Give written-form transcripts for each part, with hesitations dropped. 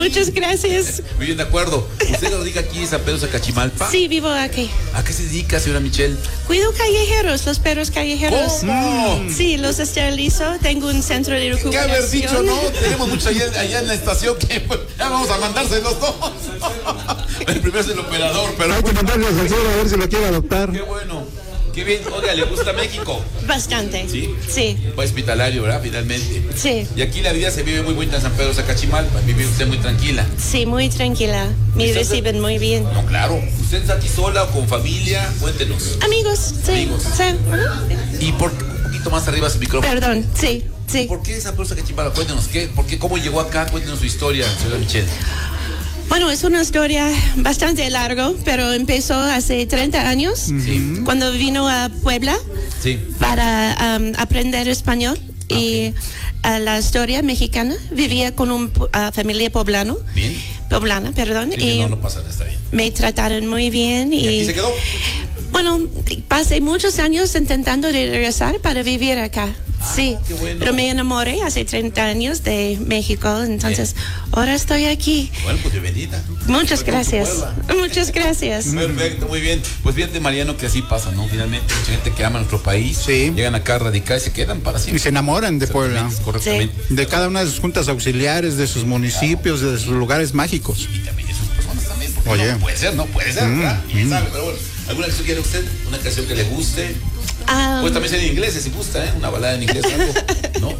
Muchas gracias. Muy bien, de acuerdo. ¿Usted radica aquí en San Pedro Sacachimalpa? Sí, vivo aquí. ¿A qué se dedica, señora Michelle? Cuido callejeros, los perros callejeros. ¿Cómo? Sí, los esterilizo. Tengo un centro de ¿Qué recuperación. haber dicho, no? Tenemos muchos allá en la estación que pues, ya vamos a mandárselos todos. El primero es el operador, pero Hay que mandarle al señor a ver si lo quiere adoptar. qué bueno. Qué bien. Oiga, ¿le gusta México? Bastante. Sí. Sí, Fue hospitalario, ¿verdad? Finalmente. sí. Y aquí la vida se vive muy bonita en San Pedro Sacachimalpa. Vive usted muy tranquila. Sí, muy tranquila. Me reciben muy bien. No, claro. ¿Usted está aquí sola o con familia? Cuéntenos. Amigos, sí. Amigos. Sí. ¿Y por qué un poquito más arriba su micrófono? Perdón, sí, sí. ¿Por qué San Pedro Sacachimalpa? Cuéntenos, ¿cómo llegó acá? Cuéntenos su historia, señora Michelle. Bueno, es una historia bastante larga, pero empezó hace 30 años, Sí. cuando vino a Puebla Sí. para aprender español y la historia mexicana. Vivía con una familia poblana, Bien. perdón, Sí, y no pasa nada, está bien. me trataron muy bien. ¿Y aquí se quedó? Bueno, pasé muchos años intentando regresar para vivir acá. Sí, qué bueno. pero me enamoré hace 30 años de México, entonces ahora estoy aquí. Bueno, pues bienvenida. Muchas Estoy con su gracias. Puebla. Muchas gracias. Perfecto, muy bien. Pues fíjate, Mariano, que así pasa, ¿no? Finalmente, mucha gente que ama nuestro país, Sí. llegan acá a radicar y se quedan para Y siempre. se enamoran de Puebla. Correctamente. De cada una de sus juntas auxiliares, de sus municipios, de sus lugares mágicos. Y también de sus personas también. Porque Oye. no puede ser, ¿verdad? ¿Quién sabe? Pero bueno, ¿alguna canción quiere usted? ¿Una canción que le guste? Pues también sea en inglés, si gusta, ¿eh? Una balada en inglés, algo. ¿No?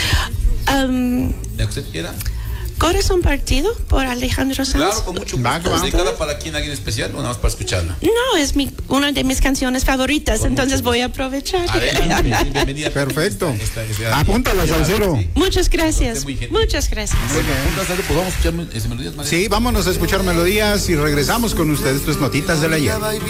¿La que usted quiera? Corazón partido por Alejandro Sanz. Claro, con mucho Va, gusto. va. ¿Dedicada para quién? ¿Alguien especial o nada más para escucharla? No, es una de mis canciones favoritas, entonces voy a aprovechar. Adelante, bienvenida. Perfecto. Esta- Apúntala, salsero. Sí. Muchas gracias. Muy gentil. Muchas gracias. Bueno, un placer, pues vamos a escuchar melodías, María. Sí, vámonos a escuchar melodías y regresamos con ustedes, pues notitas del ayer.